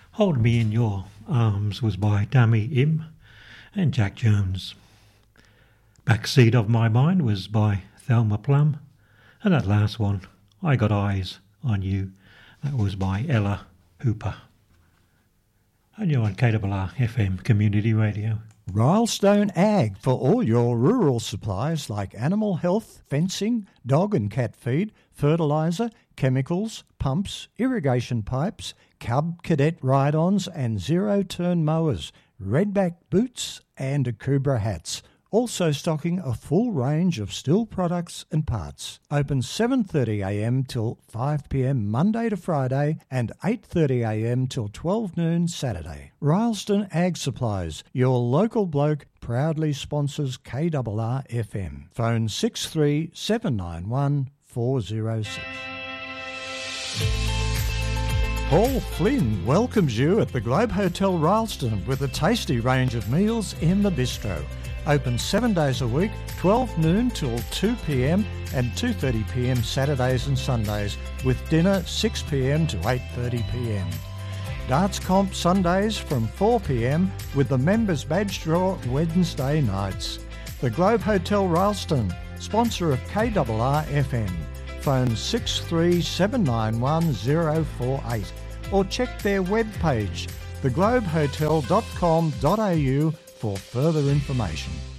Hold Me in Your Arms was by Dammy Im and Jack Jones. Backseat of My Mind was by Thelma Plum. And that last one, I Got Eyes on You, that was by Ella Hooper. And you're on KRR FM Community Radio. Rylestone Ag for all your rural supplies like animal health, fencing, dog and cat feed, fertiliser, chemicals, pumps, irrigation pipes, cub cadet ride-ons and zero-turn mowers, redback boots and Akubra hats. Also stocking a full range of steel products and parts. Open 7:30am till 5pm Monday to Friday and 8:30am till 12 noon Saturday. Rylestone Ag Supplies, your local bloke, proudly sponsors KRR FM. Phone 63791 406. Paul Flynn welcomes you at the Globe Hotel Rylstone with a tasty range of meals in the bistro. Open 7 days a week, 12 noon till 2pm and 2:30pm Saturdays and Sundays, with dinner 6pm to 8:30pm. Darts comp Sundays from 4pm with the members badge draw Wednesday nights. The Globe Hotel Rylstone, sponsor of KRR FM. Phone 63791 or check their webpage, theglobehotel.com.au for further information.